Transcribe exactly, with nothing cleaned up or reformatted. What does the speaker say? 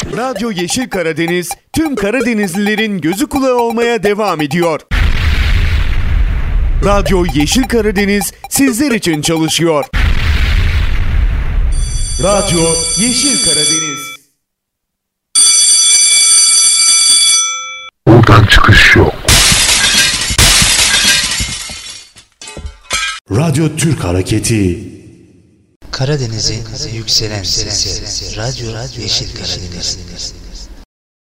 Radyo Yeşil Karadeniz tüm Karadenizlilerin gözü kulağı olmaya devam ediyor. Radyo Yeşil Karadeniz sizler için çalışıyor. Radyo Yeşil Karadeniz. Buradan çıkış yok. Radyo Türk Hareketi. Karadeniz'in yükselen sesi. Radyo Yeşil Karadeniz.